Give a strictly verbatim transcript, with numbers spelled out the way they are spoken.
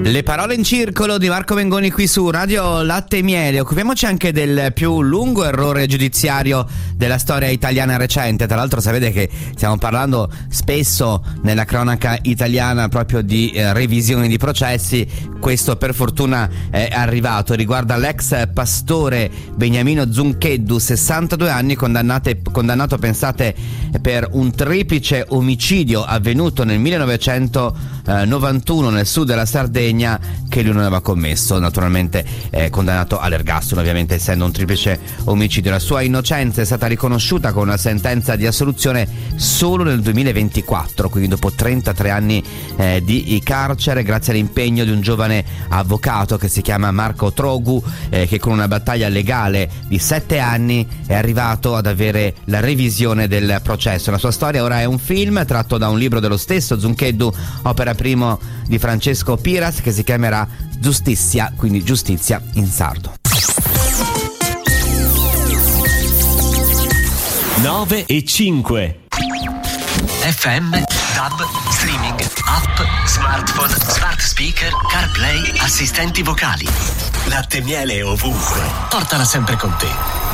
Le parole in circolo di Marco Mengoni qui su Radio Latte e Miele. Occupiamoci anche del più lungo errore giudiziario della storia italiana recente. Tra l'altro sapete che stiamo parlando spesso nella cronaca italiana proprio di eh, revisioni di processi. Questo per fortuna è arrivato. Riguarda l'ex pastore Beniamino Zuncheddu, sessantadue anni, condannate, condannato pensate per un triplice omicidio avvenuto nel millenovecentonovantuno nel sud della Sardegna, che lui non aveva commesso. Naturalmente eh, condannato all'ergastolo, ovviamente essendo un triplice omicidio. La sua innocenza è stata riconosciuta con una sentenza di assoluzione solo nel duemilaventiquattro, quindi dopo trentatré anni eh, di carcere, grazie all'impegno di un giovane avvocato che si chiama Marco Trogu, eh, che con una battaglia legale di sette anni è arrivato ad avere la revisione del processo. La sua storia ora è un film tratto da un libro dello stesso Zuncheddu, opera primo di Francesco Piras, che si chiamerà Giustizia, quindi giustizia in sardo. nove e cinque F M, DAB, streaming, app, smartphone, smart speaker, CarPlay, assistenti vocali. Latte e Miele ovunque. Portala sempre con te.